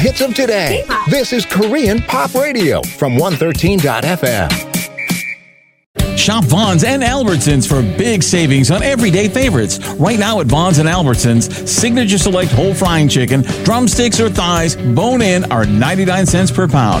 hits of today. K-pop. This is Korean Pop Radio from 113.fm. Shop Vons and Albertsons for big savings on everyday favorites. Right now at Vons and Albertsons, Signature Select whole frying chicken, drumsticks or thighs, bone-in are 99 cents per pound.